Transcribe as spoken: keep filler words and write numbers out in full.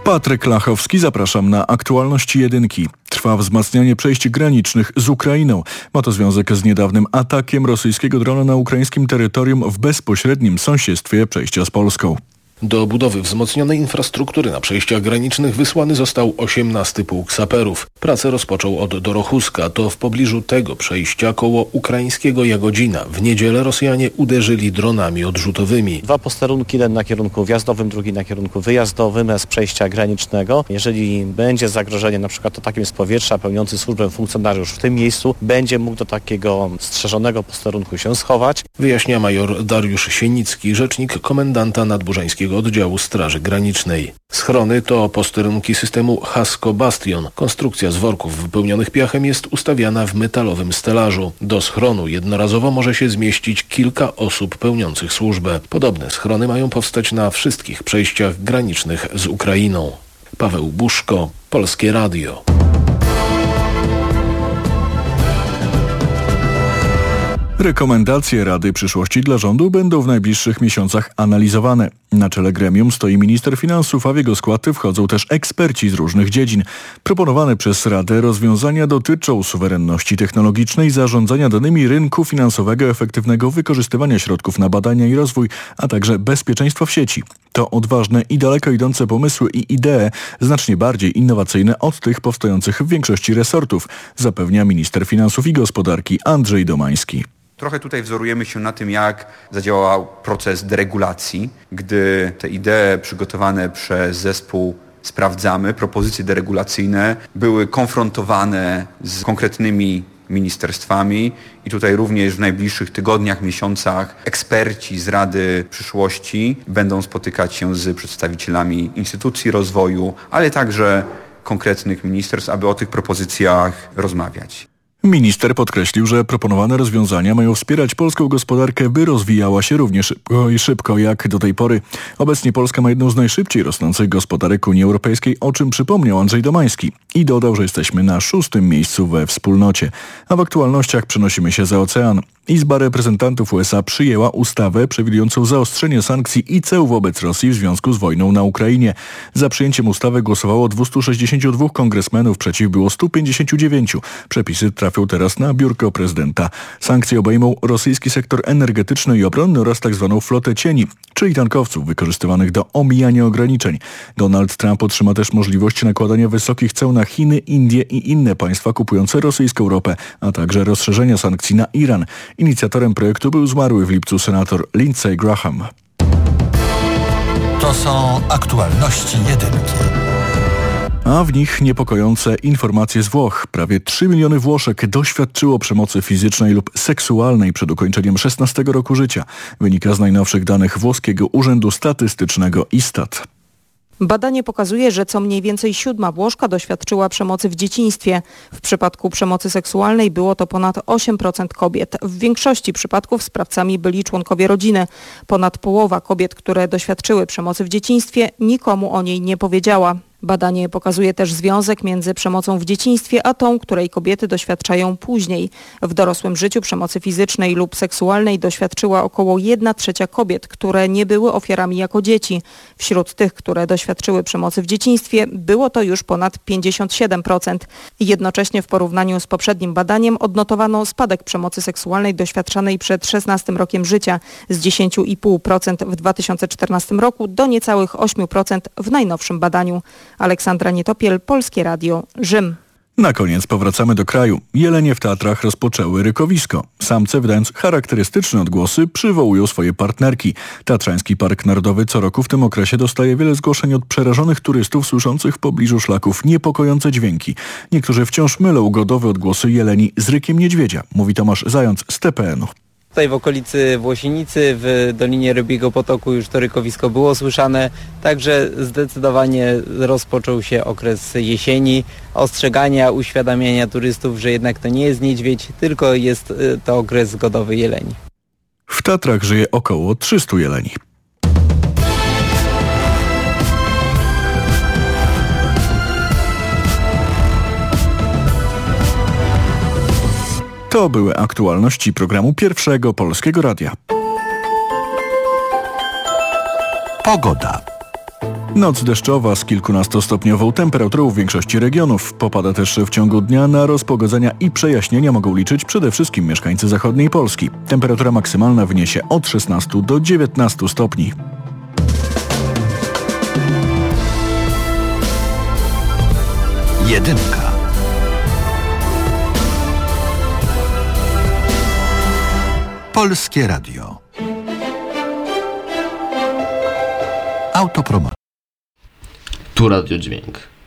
Patryk Lachowski, zapraszam na aktualności jedynki. Trwa wzmacnianie przejść granicznych z Ukrainą. Ma to związek z niedawnym atakiem rosyjskiego drona na ukraińskim terytorium w bezpośrednim sąsiedztwie przejścia z Polską. Do budowy wzmocnionej infrastruktury na przejściach granicznych wysłany został osiemnasty Pułk Saperów. Pracę rozpoczął od Dorochuska, to w pobliżu tego przejścia koło ukraińskiego Jagodzina. W niedzielę Rosjanie uderzyli dronami odrzutowymi. Dwa posterunki, jeden na kierunku wjazdowym, drugi na kierunku wyjazdowym z przejścia granicznego. Jeżeli będzie zagrożenie na przykład atakiem z powietrza, pełniący służbę funkcjonariusz w tym miejscu będzie mógł do takiego strzeżonego posterunku się schować. Wyjaśnia major Dariusz Sienicki, rzecznik komendanta nadburzańskiego oddziału Straży Granicznej. Schrony to posterunki systemu Hasko Bastion. Konstrukcja z worków wypełnionych piachem jest ustawiana w metalowym stelażu. Do schronu jednorazowo może się zmieścić kilka osób pełniących służbę. Podobne schrony mają powstać na wszystkich przejściach granicznych z Ukrainą. Paweł Buszko, Polskie Radio. Rekomendacje Rady Przyszłości dla rządu będą w najbliższych miesiącach analizowane. Na czele gremium stoi minister finansów, a w jego skład wchodzą też eksperci z różnych dziedzin. Proponowane przez Radę rozwiązania dotyczą suwerenności technologicznej, zarządzania danymi, rynku finansowego, efektywnego wykorzystywania środków na badania i rozwój, a także bezpieczeństwa w sieci. To odważne i daleko idące pomysły i idee, znacznie bardziej innowacyjne od tych powstających w większości resortów, zapewnia minister finansów i gospodarki Andrzej Domański. Trochę tutaj wzorujemy się na tym, jak zadziałał proces deregulacji, gdy te idee przygotowane przez zespół Sprawdzamy, propozycje deregulacyjne były konfrontowane z konkretnymi ministerstwami i tutaj również w najbliższych tygodniach, miesiącach eksperci z Rady Przyszłości będą spotykać się z przedstawicielami instytucji rozwoju, ale także konkretnych ministerstw, aby o tych propozycjach rozmawiać. Minister podkreślił, że proponowane rozwiązania mają wspierać polską gospodarkę, by rozwijała się równie szybko i szybko jak do tej pory. Obecnie Polska ma jedną z najszybciej rosnących gospodarek Unii Europejskiej, o czym przypomniał Andrzej Domański. I dodał, że jesteśmy na szóstym miejscu we wspólnocie. A w aktualnościach przenosimy się za ocean. Izba Reprezentantów U S A przyjęła ustawę przewidującą zaostrzenie sankcji i ceł wobec Rosji w związku z wojną na Ukrainie. Za przyjęciem ustawy głosowało dwieście sześćdziesiąt dwóch kongresmenów, przeciw było sto pięćdziesiąt dziewięć. Przepisy trafią teraz na biurko prezydenta. Sankcje obejmą rosyjski sektor energetyczny i obronny oraz tzw. flotę cieni, czyli tankowców wykorzystywanych do omijania ograniczeń. Donald Trump otrzyma też możliwość nakładania wysokich ceł na Chiny, Indie i inne państwa kupujące rosyjską ropę, a także rozszerzenia sankcji na Iran. Inicjatorem projektu był zmarły w lipcu senator Lindsey Graham. To są aktualności jedynki. A w nich niepokojące informacje z Włoch. Prawie trzy miliony Włoszek doświadczyło przemocy fizycznej lub seksualnej przed ukończeniem szesnastego roku życia. Wynika z najnowszych danych włoskiego Urzędu Statystycznego Istat. Badanie pokazuje, że co mniej więcej siódma Włoszka doświadczyła przemocy w dzieciństwie. W przypadku przemocy seksualnej było to ponad osiem procent kobiet. W większości przypadków sprawcami byli członkowie rodziny. Ponad połowa kobiet, które doświadczyły przemocy w dzieciństwie, nikomu o niej nie powiedziała. Badanie pokazuje też związek między przemocą w dzieciństwie a tą, której kobiety doświadczają później. W dorosłym życiu przemocy fizycznej lub seksualnej doświadczyła około jedna trzecia kobiet, które nie były ofiarami jako dzieci. Wśród tych, które doświadczyły przemocy w dzieciństwie, było to już ponad pięćdziesiąt siedem procent. Jednocześnie w porównaniu z poprzednim badaniem odnotowano spadek przemocy seksualnej doświadczanej przed szesnastym rokiem życia z dziesięć i pół procent w dwa tysiące czternastym roku do niecałych osiem procent w najnowszym badaniu. Aleksandra Nietopiel, Polskie Radio, Rzym. Na koniec powracamy do kraju. Jelenie w Tatrach rozpoczęły rykowisko. Samce, wydając charakterystyczne odgłosy, przywołują swoje partnerki. Tatrzański Park Narodowy co roku w tym okresie dostaje wiele zgłoszeń od przerażonych turystów słyszących w pobliżu szlaków niepokojące dźwięki. Niektórzy wciąż mylą godowe odgłosy jeleni z rykiem niedźwiedzia, mówi Tomasz Zając z T P N u. Tutaj w okolicy Włosienicy, w Dolinie Rybiego Potoku już to rykowisko było słyszane, także zdecydowanie rozpoczął się okres jesieni, ostrzegania, uświadamiania turystów, że jednak to nie jest niedźwiedź, tylko jest to okres godowy jeleni. W Tatrach żyje około trzystu jeleni. To były aktualności programu Pierwszego Polskiego Radia. Pogoda. Noc deszczowa z kilkunastostopniową temperaturą w większości regionów. Popada też w ciągu dnia. Na rozpogodzenia i przejaśnienia mogą liczyć przede wszystkim mieszkańcy zachodniej Polski. Temperatura maksymalna wyniesie od szesnastu do dziewiętnastu stopni. Jedynka. Polskie Radio. Autopromocja. Tu Radio Dźwięk.